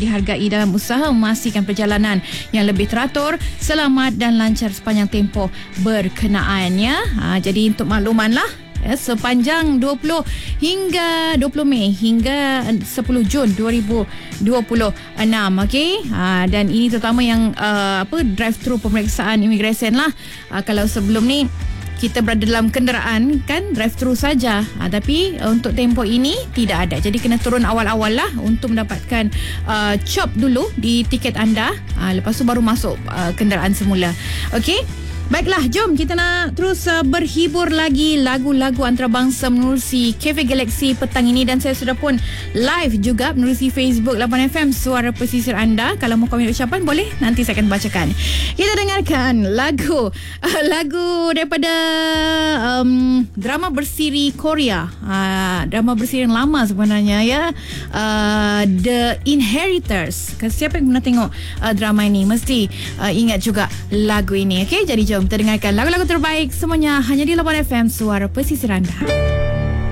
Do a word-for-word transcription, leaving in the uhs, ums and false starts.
dihargai dalam usaha memastikan perjalanan yang lebih teratur, selamat dan lancar sepanjang tempoh berkenaan ya. Ha, jadi untuk makluman lah, ya, sepanjang dua puluh hingga dua puluh Mei hingga sepuluh Jun dua ribu dua puluh enam, okey. Ha, dan ini terutama yang uh, apa drive thru pemeriksaan imigresen lah. Ha, kalau sebelum ni kita berada dalam kenderaan kan drive thru saja, ha, tapi uh, untuk tempoh ini tidak ada. Jadi kena turun awal-awal lah untuk mendapatkan uh, chop dulu di tiket anda, ha, lepas tu baru masuk uh, kenderaan semula. Okey. Baiklah, jom kita nak terus uh, berhibur lagi lagu-lagu antarabangsa menerusi Cafe Galaxy petang ini, dan saya sudah pun live juga menerusi Facebook lapan F M Suara Pesisir anda. Kalau mau komen ucapan boleh, nanti saya akan bacakan. Kita dengarkan lagu uh, lagu daripada um, drama bersiri Korea, uh, drama bersiri yang lama sebenarnya ya, uh, The Inheritors. Siapa yang pernah tengok uh, drama ini mesti uh, ingat juga lagu ini. Okey, jadi jom kita dengarkan lagu-lagu terbaik semuanya hanya di lapan F M Suara Pesisir anda.